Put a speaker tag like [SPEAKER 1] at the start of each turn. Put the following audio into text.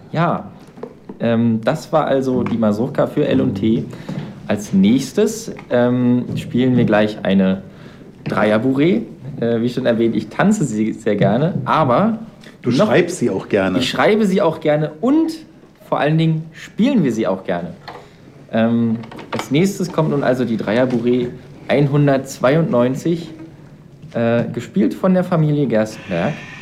[SPEAKER 1] Ja, das war also die Mazurka für L&T. Als nächstes spielen wir gleich eine Dreierbourrée. Wie schon erwähnt, ich tanze sie sehr gerne, aber...
[SPEAKER 2] Du schreibst sie auch gerne.
[SPEAKER 1] Ich schreibe sie auch gerne und vor allen Dingen spielen wir sie auch gerne. Als nächstes kommt nun also die Dreierbourée 192, gespielt von der Familie Gerstenberg.